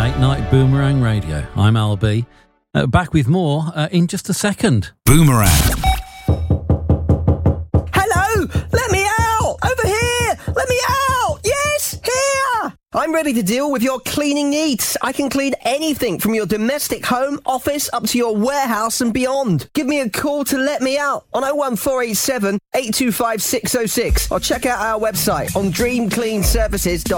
Late Night Boomerang Radio. I'm Al B. Back with more in just a second. Boomerang. Hello! Let me out! Over here! Let me out! Yes! Here! I'm ready to deal with your cleaning needs. I can clean anything from your domestic home, office, up to your warehouse and beyond. Give me a call to let me out on 01487 825 606 or check out our website on dreamcleanservices.com.